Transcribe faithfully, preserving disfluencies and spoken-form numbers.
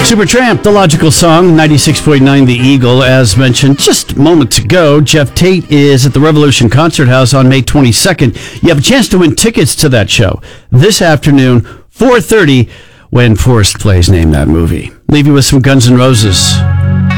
Supertramp, The Logical Song, ninety-six point nine The Eagle. As mentioned just moments ago, Jeff Tate is at the Revolution Concert House on May twenty-second. You have a chance to win tickets to that show this afternoon, four thirty, when Forrest plays Name That Movie. Leave you with some Guns N' Roses.